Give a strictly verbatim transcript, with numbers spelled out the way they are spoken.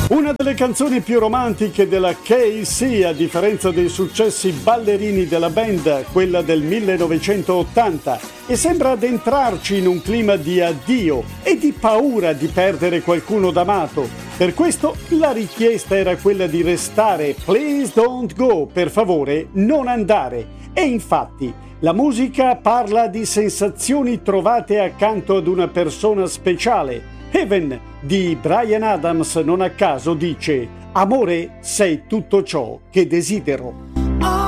Una delle canzoni più romantiche della K C, a differenza dei successi ballerini della band, quella del millenovecentottanta, e sembra addentrarci in un clima di addio e di paura di perdere qualcuno d'amato. Per questo la richiesta era quella di restare, please don't go, per favore non andare. E infatti la musica parla di sensazioni trovate accanto ad una persona speciale. Heaven di Bryan Adams non a caso dice: amore, sei tutto ciò che desidero.